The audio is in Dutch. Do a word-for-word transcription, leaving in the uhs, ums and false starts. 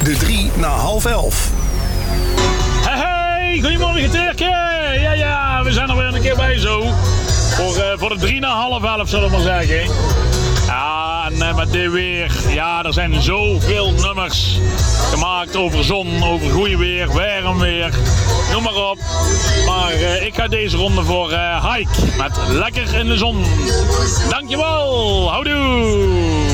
De drie na half elf. Hey, hey, goedemorgen Turken. Ja, ja, we zijn er weer een keer bij zo. Voor, uh, voor de drie na half elf, zullen we maar zeggen. Ja, en uh, met dit weer, ja, er zijn zoveel nummers gemaakt over zon, over goede weer, warm weer, noem maar op. Maar uh, ik ga deze ronde voor uh, Hike met Lekker in de Zon. Dankjewel, houdoe.